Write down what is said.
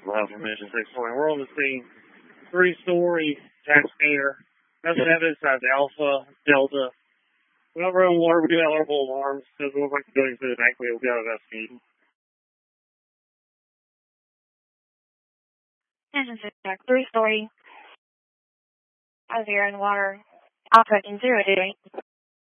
Allow permission 620. We're on the scene. 3-story taxpayer. Nothing evidence has Alpha, Delta. We don't run water. We do have alarmable alarms. Because we're going to go into the bank. We'll be out investigating. Engine 6, 3-story. 0 in water. Alpha in 0 to 8.